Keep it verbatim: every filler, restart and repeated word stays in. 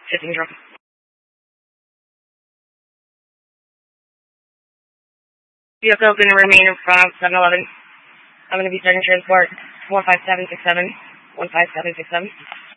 Shipping drop. Vehicle going to remain in front of seven eleven. I'm going to be starting transport one five seven six seven. one five seven six seven.